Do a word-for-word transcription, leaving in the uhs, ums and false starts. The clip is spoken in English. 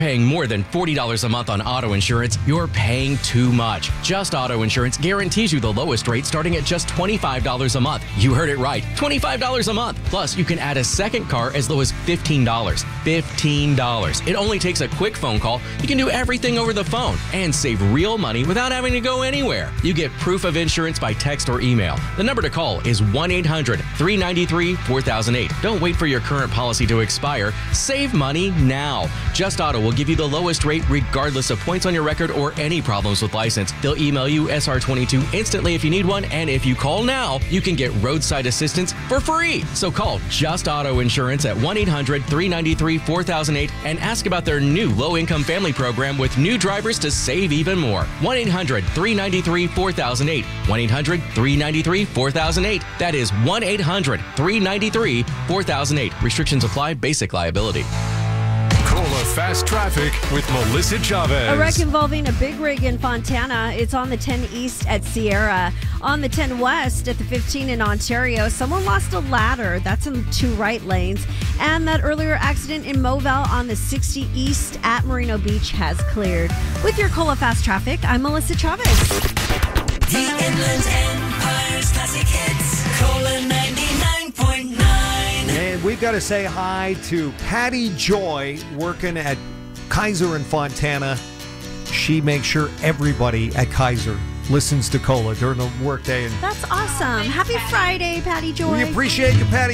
Paying more than forty dollars a month on auto insurance, you're paying too much. Just Auto Insurance guarantees you the lowest rate starting at just twenty-five dollars a month. You heard it right, twenty-five dollars a month. Plus, you can add a second car as low as fifteen dollars. fifteen dollars. It only takes a quick phone call. You can do everything over the phone and save real money without having to go anywhere. You get proof of insurance by text or email. The number to call is one eight hundred, three nine three, four thousand eight. Don't wait for your current policy to expire. Save money now. Just Auto will give you the lowest rate regardless of points on your record or any problems with license. They'll email you S R twenty-two instantly if you need one, and if you call now, you can get roadside assistance for free. So call Just Auto Insurance at one eight hundred, three nine three, four thousand eight and ask about their new low-income family program with new drivers to save even more. one eight hundred, three nine three, four thousand eight. one eight hundred, three nine three, four thousand eight. That is one eight hundred, three nine three, four thousand eight. Restrictions apply. Basic liability. Cola Fast Traffic with Melissa Chavez. A wreck involving a big rig in Fontana. It's on the ten East at Sierra. On the ten West at the fifteen in Ontario, someone lost a ladder. That's in two right lanes. And that earlier accident in Moville on the sixty East at Merino Beach has cleared. With your Cola Fast Traffic, I'm Melissa Chavez. The Inland Empire's classic hits. Cola ninety-nine point nine. And we've got to say hi to Patty Joy working at Kaiser in Fontana. She makes sure everybody at Kaiser listens to Cola during the workday. And That's awesome. Happy Friday, Patty Joy. we appreciate you, Patty.